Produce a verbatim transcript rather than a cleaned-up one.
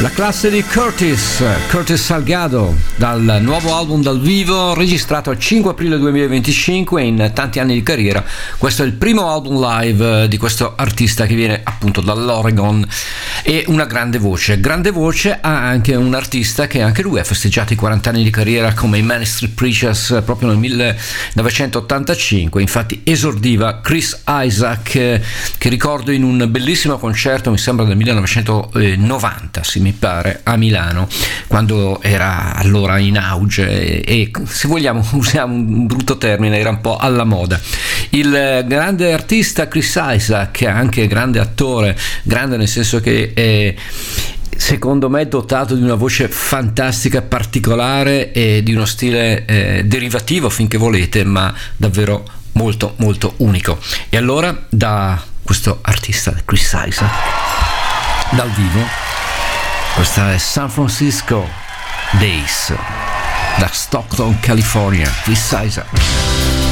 La classe di Curtis, Curtis Salgado, dal nuovo album dal vivo registrato il cinque aprile duemilaventicinque. In tanti anni di carriera questo è il primo album live di questo artista che viene appunto dall'Oregon, e una grande voce. Grande voce ha anche un artista che anche lui ha festeggiato i quaranta anni di carriera come i Manic Street Preachers proprio nel millenovecentottantacinque. Infatti esordiva Chris Isaak, che ricordo in un bellissimo concerto, mi sembra del millenovecentonovanta, sì, mi pare, a Milano, quando era allora in auge e, se vogliamo usiamo un brutto termine, era un po' alla moda. Il grande artista Chris Isaak, anche grande attore, grande nel senso che è, secondo me, dotato di una voce fantastica, particolare e di uno stile eh, derivativo, finché volete, ma davvero molto molto unico. E allora, da questo artista Chris Isaak dal vivo, questa è San Francisco Days, da Stockton, California, Chris Isaak.